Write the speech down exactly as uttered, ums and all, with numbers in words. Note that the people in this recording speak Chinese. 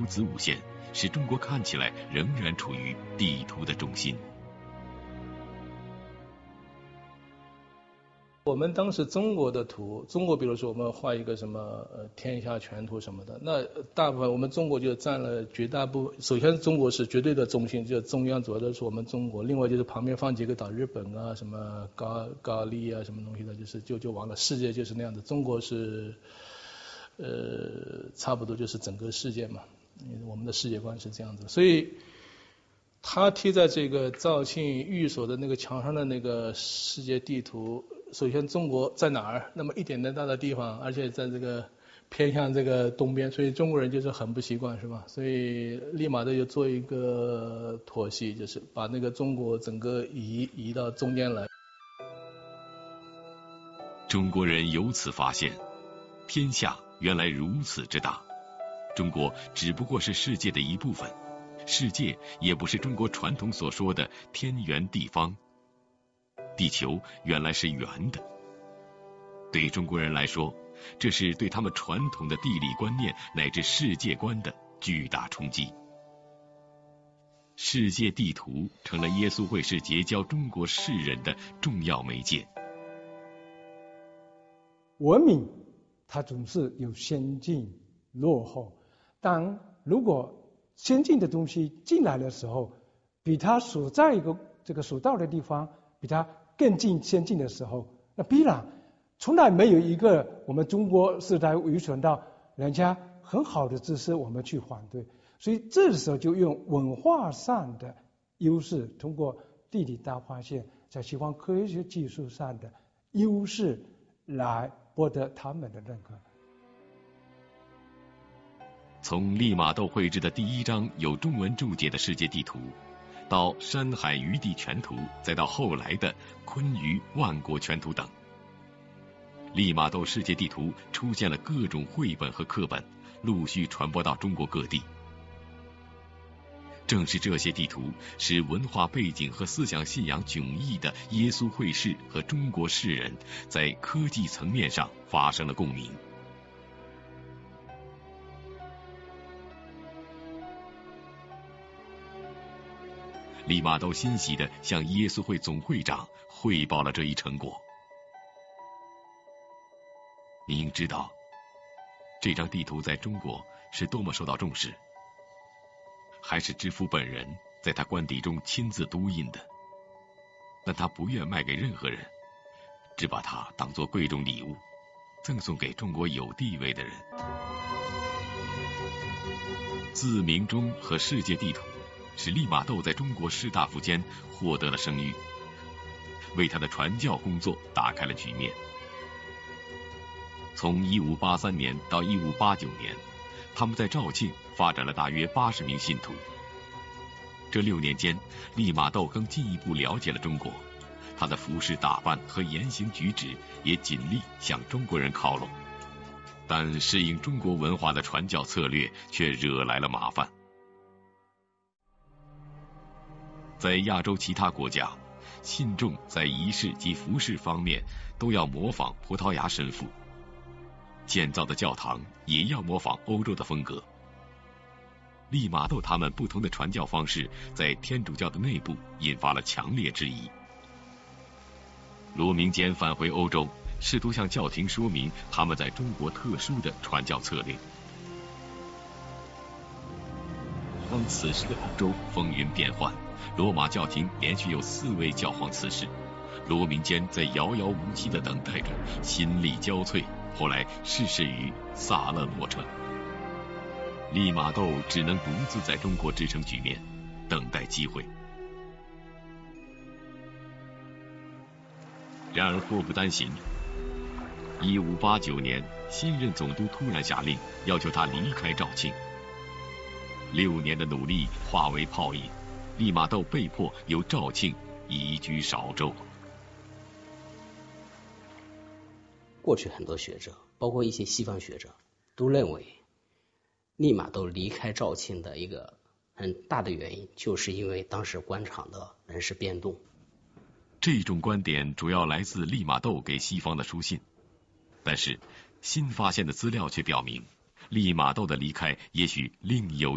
子午线，使中国看起来仍然处于地图的中心。 我们当时中国的图，中国比如说我们画一个什么呃天下全图什么的，那大部分我们中国就占了绝大部分。首先中国是绝对的中心，就中央主要的是我们中国，另外就是旁边放几个岛，日本啊、什么高高丽啊、什么东西的，就是就就完了。世界就是那样的，中国是呃差不多就是整个世界嘛，我们的世界观是这样子，所以。他贴在这个肇庆寓所的那个墙上的那个世界地图，首先中国在哪儿？那么一点点大的地方，而且在这个偏向这个东边，所以中国人就是很不习惯，是吧？所以利玛窦就做一个妥协，就是把那个中国整个移移到中间来。 中国人由此发现，天下原来如此之大，中国只不过是世界的一部分。世界也不是中国传统所说的天圆地方，地球原来是圆的。对中国人来说，这是对他们传统的地理观念乃至世界观的巨大冲击。世界地图成了耶稣会士结交中国世人的重要媒介。 文明它总是有先进落后，但如果先进的东西进来的时候，比它所在一个这个所到的地方比它更近先进的时候，那必然从来没有一个我们中国是在愚蠢到人家很好的知识我们去反对，所以这时候就用文化上的优势，通过地理大发现在西方科学技术上的优势来获得他们的认可。 从利玛窦绘制的第一张有中文注解的世界地图，到山海余地全图，再到后来的昆余万国全图等，利玛窦世界地图出现了各种绘本和课本，陆续传播到中国各地。正是这些地图，使文化背景和思想信仰迥异的耶稣会士和中国世人，在科技层面上发生了共鸣。利玛窦欣喜地向耶稣会总会长汇报了这一成果。你应知道，这张地图在中国是多么受到重视，还是知府本人在他官邸中亲自督印的，但他不愿卖给任何人，只把它当作贵重礼物，赠送给中国有地位的人。自明钟和世界地图使利玛窦在中国士大夫间获得了声誉，为他的传教工作打开了局面。从一五八三年到一五八九年，他们在肇庆发展了大约八十名信徒。这六年间，利玛窦更进一步了解了中国，他的服饰打扮和言行举止也尽力向中国人靠拢。但适应中国文化的传教策略却惹来了麻烦。在亚洲其他国家，信众在仪式及服饰方面都要模仿葡萄牙神父，建造的教堂也要模仿欧洲的风格。利玛窦他们不同的传教方式在天主教的内部引发了强烈质疑。罗明坚返回欧洲，试图向教廷说明他们在中国特殊的传教策略。当此时的欧洲风云变幻，罗马教廷连续有四位教皇辞世，罗明坚在遥遥无期的等待着，心力交瘁，后来逝世于萨勒罗城。利玛窦只能独自在中国支撑局面，等待机会。然而祸不单行，一五八九年，新任总督突然下令，要求他离开肇庆。六年的努力化为泡影，利玛窦被迫由肇庆移居韶州。 过去很多学者，包括一些西方学者，都认为利玛窦离开肇庆的一个很大的原因，就是因为当时官场的人事变动。 这种观点主要来自利玛窦给西方的书信，但是新发现的资料却表明，利玛窦的离开也许另有